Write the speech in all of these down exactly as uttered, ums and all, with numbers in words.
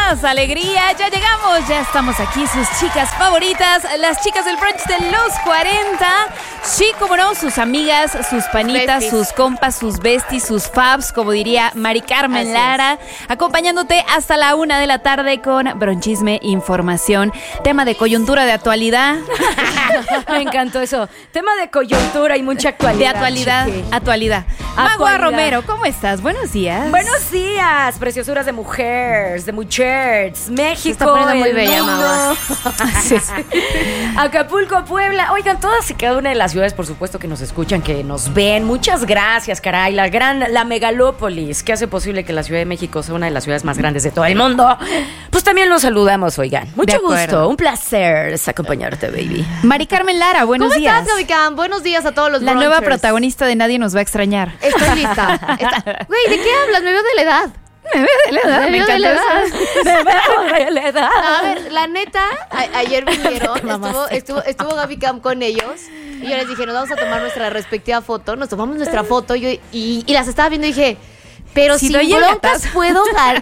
más alegría. Ya llegamos, ya estamos aquí, sus chicas favoritas, las chicas del brunch de los cuarenta. Sí, como no, sus amigas, sus panitas, besties, sus compas, sus besties, sus fabs, como diría Mari Carmen Lara, acompañándote hasta la una de la tarde con bronchisme, información, tema de coyuntura de actualidad. Me encantó eso. Tema de coyuntura y mucha actualidad. De actualidad, chiqui. actualidad. Magua Romero, ¿cómo estás? Buenos días. Buenos días, preciosuras de mujeres, de mujeres. México, se está poniendo muy bella, mamá. Sí, sí. Acapulco, Puebla. Oigan, todas y cada una de las ciudades, por supuesto, que nos escuchan, que nos ven. Muchas gracias, caray. La gran, la megalópolis, que hace posible que la Ciudad de México sea una de las ciudades más grandes de todo el mundo. Pues también los saludamos, oigan. Mucho gusto, un placer acompañarte, baby. Mari Carmen Lara, buenos ¿Cómo días. ¿Cómo estás, Gaby? Buenos días a todos los La brunchers. nueva protagonista de Nadie Nos Va a Extrañar. Estoy lista. Está... Güey, ¿de qué hablas? Me veo de la edad. Me veo de la edad. Me, me veo de la edad. Me veo de la edad. A ver, la neta, a, ayer vinieron, estuvo, estuvo, estuvo Gaby Cam con ellos y yo les dije, nos vamos a tomar nuestra respectiva foto. Nos tomamos nuestra foto y, yo, y, y las estaba viendo y dije, pero si sin broncas puedo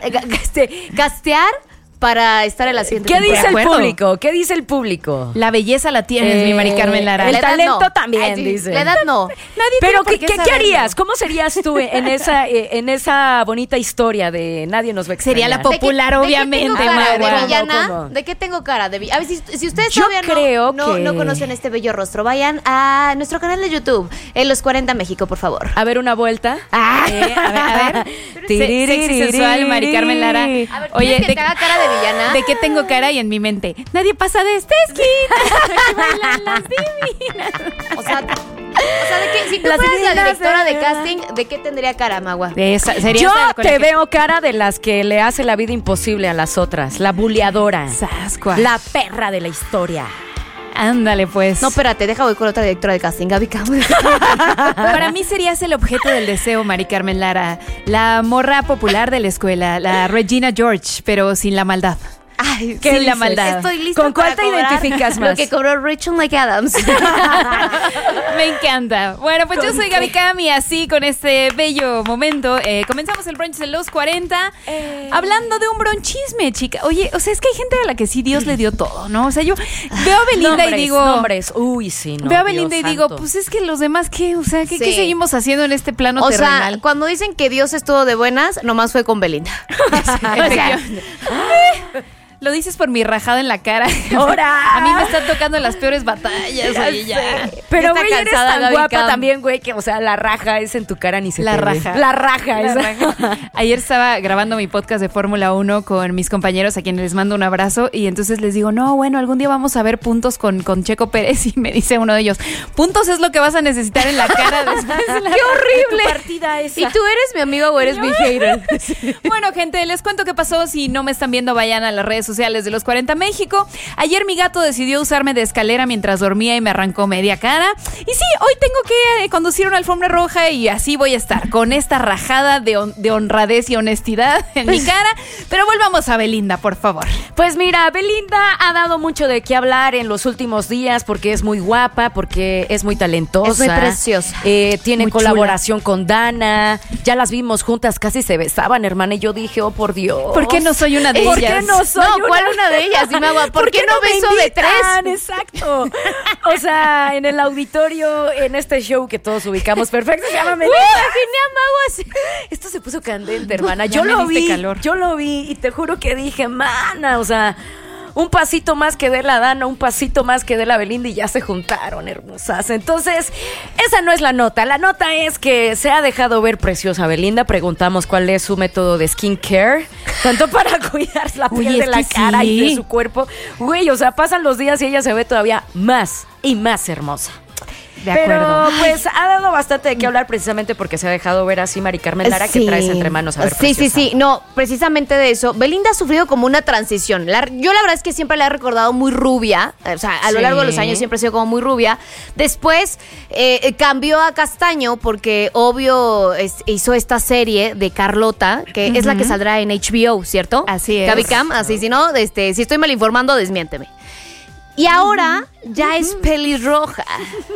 gastear para estar en la siguiente ¿Qué dice el público? ¿Qué dice el público? La belleza la tienes, eh, mi Mari Carmen Lara. El talento no. también, Ay, sí, dice. La edad no. Nadie Pero ¿qué, qué, ¿qué harías? ¿Cómo serías tú en esa eh, en esa bonita historia de Nadie Nos Va a Extrañar? Sería la popular, ¿De qué, obviamente. ¿De qué tengo cara Magua? de villana? ¿Cómo? ¿De qué tengo cara de villana? A ver, si, si ustedes Yo todavía creo no, que... no, no conocen este bello rostro, vayan a nuestro canal de YouTube, en Los cuarenta México, por favor. A ver una vuelta. Ah, eh, a ver, a ver. Se, sexy sensual, Mari Carmen Lara. A ver, Oye, que de, te haga cara de villana? ¿De qué tengo cara y en mi mente? Nadie pasa de este esquina. Bailan las divinas. O sea, o sea, ¿de qué? Si tú Las fueras la divinas directora de... de casting, ¿de qué tendría cara, Magua? De esa, sería Yo esa te veo cara de las que le hace la vida imposible a las otras. La buleadora. Sascua. La perra de la historia. Ándale, pues. No, espérate, deja voy con otra directora de casting, Gaby Cam. Para mí serías el objeto del deseo, Mari Carmen Lara. La morra popular de la escuela, la Regina George, pero sin la maldad. Ay, ¿qué sin la maldad? Estoy lista. ¿Con cuál para te identificas más? Lo que cobró Rachel McAdams. Me encanta. Bueno, pues yo soy Gaby Cam y así con este bello momento eh, comenzamos el brunch de los cuarenta eh. hablando de un bronchisme, chica. Oye, o sea, es que hay gente a la que sí Dios le dio todo, ¿no? O sea, yo veo a Belinda nombres, y digo... Nombres, uy, sí, no, Veo a Belinda Dios y digo, santo. pues es que los demás, ¿qué? O sea, ¿qué, Sí. ¿qué seguimos haciendo en este plano O terrenal? sea, cuando dicen que Dios estuvo de buenas, nomás fue con Belinda. O sea, lo dices por mi rajada en la cara. ¡Hora! A mí me están tocando las peores batallas. Oye, ya. Pero, Ya güey, está eres cansada, tan Gaby guapa Cam. también, güey, que, o sea, la raja es en tu cara ni se La te ve. raja. La raja. La esa. raja. Ayer estaba grabando mi podcast de Fórmula uno con mis compañeros a quienes les mando un abrazo y entonces les digo, no, bueno, algún día vamos a ver puntos con, con Checo Pérez y me dice uno de ellos, puntos es lo que vas a necesitar en la cara después de la ¡Qué horrible! Tu partida esa. ¿Y tú eres mi amigo o eres mi hater? Bueno, gente, les cuento qué pasó. Si no me están viendo, vayan a las redes sociales de Los cuarenta México. Ayer mi gato decidió usarme de escalera mientras dormía y me arrancó media cara. Y sí, hoy tengo que eh, conducir una alfombra roja y así voy a estar, con esta rajada de, on- de honradez y honestidad en mi cara. Pero volvamos a Belinda, por favor. Pues mira, Belinda ha dado mucho de qué hablar en los últimos días porque es muy guapa, porque es muy talentosa. Es muy preciosa. Eh, tiene Muy colaboración con Dana. Ya las vimos juntas, casi se besaban, hermana. Y yo dije, oh, por Dios. ¿Por qué no soy una de ¿Por ellas? qué no soy No, una? ¿cuál una de ellas? Dime, Magua, ¿por, qué, no me beso de tres? invitan? Exacto. O sea, en el auditorio, en este show que todos ubicamos perfecto, se llama Melissa. Imaginé a Magua así. Esto se puso candente, hermana. Ya Yo me lo diste vi, calor. yo lo vi y te juro que dije, mana, o sea, un pasito más que de la Dana, un pasito más que de la Belinda y ya se juntaron, hermosas. Entonces, esa no es la nota. La nota es que se ha dejado ver preciosa Belinda. Preguntamos cuál es su método de skincare, tanto para cuidar la piel Uy, de es la que cara sí. y de su cuerpo. Güey, o sea, pasan los días y ella se ve todavía más y más hermosa. De Pero acuerdo. pues ha dado bastante de qué hablar precisamente porque se ha dejado ver así Mari Carmen Lara que Sí. traes entre manos. A ver, Sí, sí, preciosa. sí. No, precisamente de eso. Belinda ha sufrido como una transición. La- yo la verdad es que siempre la he recordado muy rubia. O sea, a lo Sí. largo de los años siempre ha sido como muy rubia. Después eh, eh, cambió a castaño porque obvio es- hizo esta serie de Carlota, que es la que saldrá en H B O, ¿cierto? Así es. Gaby Cam, así si no, este, si estoy mal informando, desmiénteme. Y ahora ya es pelirroja.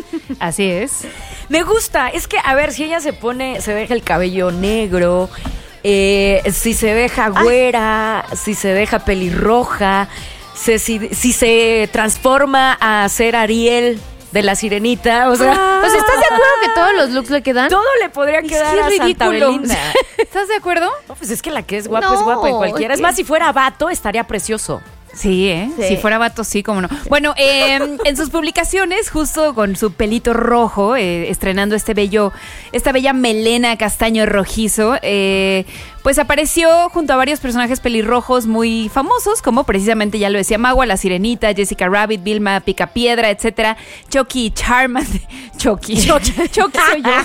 Así es. Me gusta, es que a ver, si ella se pone, se deja el cabello negro, eh, si se deja güera, Ay. si se deja pelirroja, si, si, si se transforma a ser Ariel de la Sirenita, o sea, ah, o sea, ¿estás de acuerdo que todos los looks le quedan? Todo le podría quedar es a Santa Belinda. ¿Estás de acuerdo? No, pues es que la que es guapa no, es guapa en cualquiera. Okay. Es más, si fuera vato estaría precioso. Sí, ¿eh? Sí. Si fuera vato, sí, cómo no. Bueno, eh, en sus publicaciones, justo con su pelito rojo, eh, estrenando este bello, esta bella melena castaño rojizo, eh, pues apareció junto a varios personajes pelirrojos muy famosos, como precisamente ya lo decía Magua, la Sirenita, Jessica Rabbit, Vilma Picapiedra, etcétera. Chucky Charmander. Chucky. Chucky. Chucky soy yo.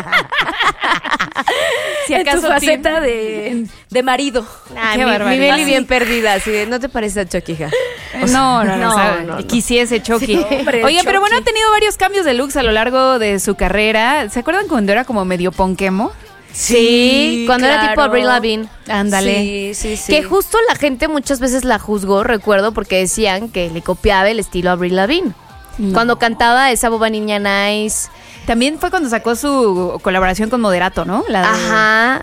Si acaso en tu faceta de, de marido. Ay, Qué mi, mi Beli bien perdida, así de, ¿no te parece a Chucky, hija? O sea, no, no, no, no, o sea, no, no. Quisiese Chucky. Sí, hombre, Oye, Chucky. Pero bueno, ha tenido varios cambios de looks a lo largo de su carrera. ¿Se acuerdan cuando era como medio ponquemo? Sí, sí, cuando claro. era tipo Avril Lavigne. Ándale. Sí, sí, sí. Que justo la gente muchas veces la juzgó, recuerdo, porque decían que le copiaba el estilo a Avril Lavigne. No. Cuando cantaba esa boba niña nice. También fue cuando sacó su colaboración con Moderato, ¿no? La de... Ajá.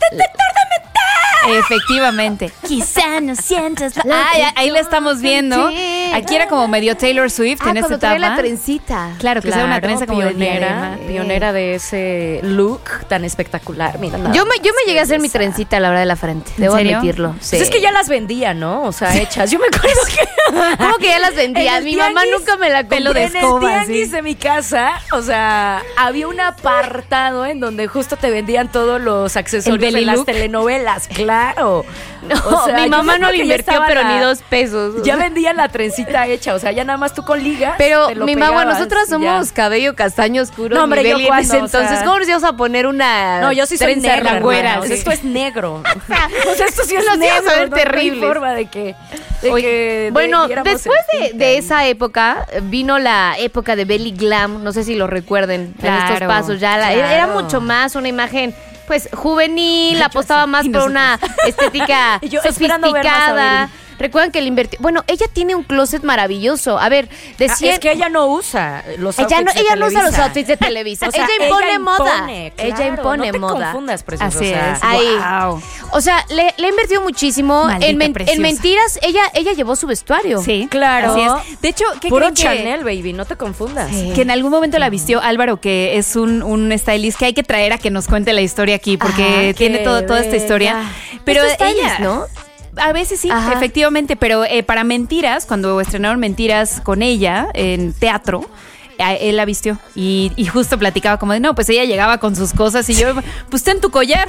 Efectivamente. Quizá no sientas la... Ah, ahí la estamos viendo. Sí. Aquí era como medio Taylor Swift ah, en esta etapa. la trencita. Claro, que claro, sea una trenza como pionera, de pionera de ese look tan espectacular. Mira, nada. Yo me, yo me llegué a hacer mi trencita a la hora de la frente. Debo admitirlo. Sí. Pues es que ya las vendía, ¿no? O sea, hechas. Yo me acuerdo que... ¿Cómo que ya las vendía? Mi mamá nunca me la compró de escoba. En el tianguis ¿sí? de mi casa, o sea, había un apartado en donde justo te vendían todos los accesorios de las telenovelas. Claro. No, o sea, mi mamá no le invirtió, pero la, ni dos pesos. Ya vendían la trencita hecha, o sea, ya nada más tú con ligas. Pero mi mamá, nosotras somos ya. cabello castaño oscuro. No, hombre, yo cuando, en ese entonces, o sea, ¿cómo nos íbamos a poner una No, yo sí soy negra, güera? Sí. O sea, esto es negro. O sea, esto sí es nos negro. Nos a ver no, terrible. No hay forma de que... De Oye, que bueno, de, después de, de esa época, vino la época de Belly Glam, no sé si lo recuerden, claro, en estos pasos. Ya la, claro. era, era mucho más una imagen... Pues juvenil, apostaba más por una estética yo sofisticada. Recuerdan que le invirtió. Bueno, ella tiene un closet maravilloso. A ver, decía. Ah, es que ella no usa los outfits ella no, de ella Televisa. no usa los outfits de Televisa. O sea, ella impone ella moda. Impone, claro, ella impone no te moda. confundas, preciosa. Así o sea, es. Ahí. Wow. O sea, le, le ha invertido muchísimo. En, men, en mentiras, ella, ella llevó su vestuario. Sí, claro. Así es. De hecho, ¿qué Puro creen Chanel, que, baby, no te confundas. Sí. Que en algún momento la vistió Álvaro, que es un, un stylist que hay que traer a que nos cuente la historia aquí, porque Ajá, tiene todo, toda esta historia. Pero es stylist, ella, ¿no? A veces sí, Ajá. efectivamente, pero eh, para Mentiras, cuando estrenaron Mentiras con ella en teatro, él la vistió y, y justo platicaba como de, no, pues ella llegaba con sus cosas y yo, pues ten tu collar.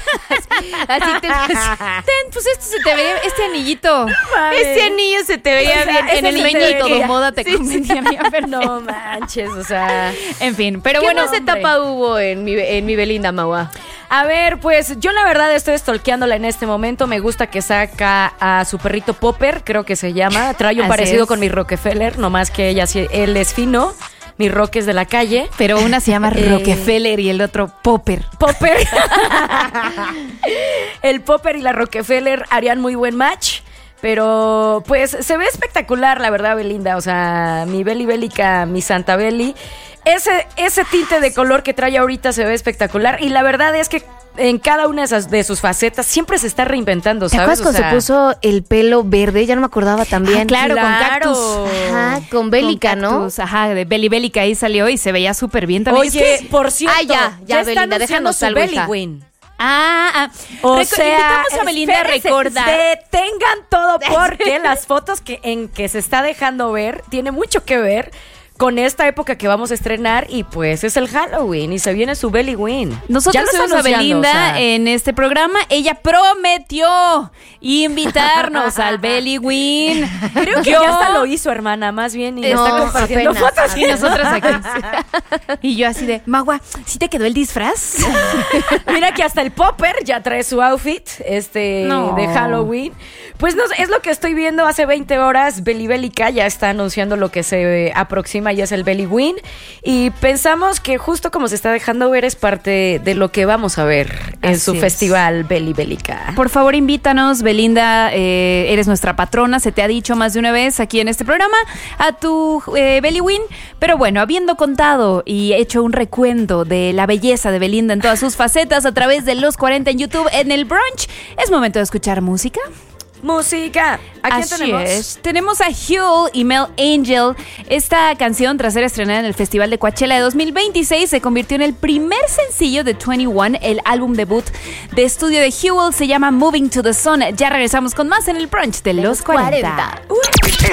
Así, ten, ten, pues esto se te veía, este anillito. Vale. Este anillo se te veía o sea, bien, en el meñito de moda te sí, convenía. Sí. No manches, o sea. En fin, pero ¿Qué bueno. ¿Qué más etapa hubo en mi, en mi Belinda, Magua? A ver, pues yo la verdad estoy stalkeándola en este momento. Me gusta que saca a su perrito Popper, creo que se llama. Trae un parecido es. con mi Rockefeller, nomás que ella él es fino. Mis roques de la calle. Pero una se llama eh, Rockefeller y el otro Popper. Popper. El Popper y la Rockefeller harían muy buen match. Pero pues se ve espectacular, la verdad, Belinda. O sea, mi Beli Bélica, mi Santa Beli. Ese, ese tinte de color que trae ahorita se ve espectacular. Y la verdad es que en cada una de, esas, de sus facetas siempre se está reinventando, ¿sabes? ¿Te acuerdas cuando o sea, se puso el pelo verde? Ya no me acordaba también. Ah, claro, claro, con cactus. Ajá, con Bélica, ¿no? Ajá, de Beli Bélica ahí salió y se veía súper bien también. Oye, es que, por cierto, ah, ya, ya, ya Belinda, déjanos su Belly Win. Ah, ah, o Reco- sea, invitamos a Belinda a recordar. Detengan todo porque las fotos que en que se está dejando ver tiene mucho que ver con esta época que vamos a estrenar y pues es el Halloween y se viene su Belly Win. Nosotros somos a Belinda o sea. en este programa. Ella prometió invitarnos al Belly Win. Creo que yo, ya hasta lo hizo, hermana, más bien. Y no, está compartiendo apenas, fotos apenas. y nosotras aquí. Y yo así de, Magua, ¿sí te quedó el disfraz? Mira que hasta el Popper ya trae su outfit este no. de Halloween. Pues no, es lo que estoy viendo hace veinte horas. Beli Bélica ya está anunciando lo que se aproxima prima ya es el Belly Win. Y pensamos que justo como se está dejando ver es parte de lo que vamos a ver en Así su es. festival Belly Bélica. Por favor, invítanos, Belinda, eh, eres nuestra patrona, se te ha dicho más de una vez aquí en este programa, a tu eh, Belly Win. Pero bueno, habiendo contado y hecho un recuento de la belleza de Belinda en todas sus facetas a través de Los cuarenta en YouTube en el brunch, es momento de escuchar música. Música. ¿A quién Así tenemos? es. Tenemos a Huel y Mel Angel. Esta canción, tras ser estrenada en el Festival de Coachella de dos mil veintiséis, se convirtió en el primer sencillo de veintiuno, el álbum debut de estudio de Huel. Se llama Moving to the Sun. Ya regresamos con más en el brunch de Los cuarenta. cuarenta.